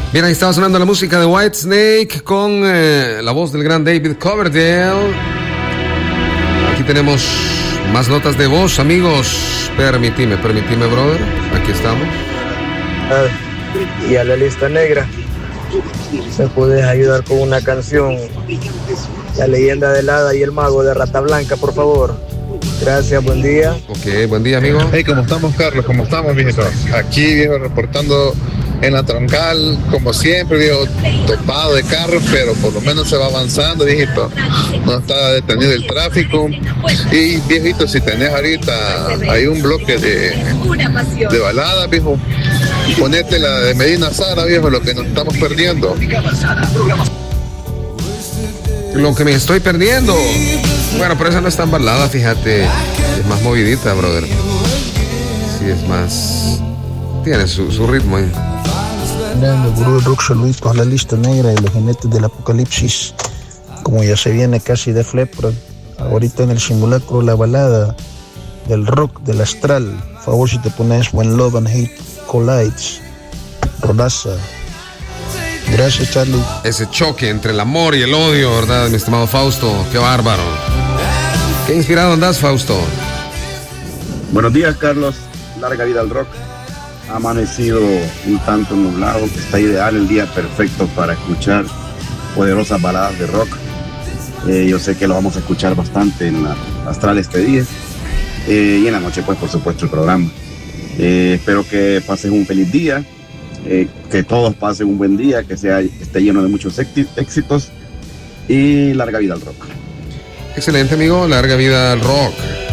Bien, ahí estaba sonando la música de Whitesnake con la voz del gran David Coverdale. Aquí tenemos más notas de voz, amigos. Permitime, brother. Aquí estamos. Y a la lista negra, ¿me puedes ayudar con una canción? La leyenda del hada y el mago de Rata Blanca, por favor. Gracias, buen día. Ok, buen día, amigo. Hey, ¿cómo estamos, Carlos? ¿Cómo estamos, viejito? Aquí, viejo, reportando en la troncal, como siempre, viejo, topado de carros, pero por lo menos se va avanzando, viejito. No está detenido el tráfico. Y, viejito, si tenés ahorita, hay un bloque de baladas, viejo. Ponete la de Medina Sara, viejo, lo que nos estamos perdiendo. Lo que me estoy perdiendo. Bueno, pero esa no es tan balada, fíjate. Es más movidita, brother. Sí, es más... Tiene su ritmo ahí. Grande, gurú rock, saluditos a la lista negra y los jinetes del apocalipsis. Como ya se viene casi de Leppard, ahorita en el simulacro la balada del rock del astral. Por favor, si te pones When Love and Hate Collides, Rodaza. Gracias, Charlie. Ese choque entre el amor y el odio, ¿verdad, mi estimado Fausto? Qué bárbaro. Qué inspirado andás, Fausto. Buenos días, Carlos. Larga vida al rock. Ha amanecido un tanto nublado, que está ideal, el día perfecto para escuchar poderosas baladas de rock. Yo sé que lo vamos a escuchar bastante en la Astral este día. Y en la noche, pues, por supuesto, el programa. Espero que pases un feliz día. Que todos pasen un buen día, que esté lleno de muchos éxitos y larga vida al rock. Excelente, amigo, larga vida al rock.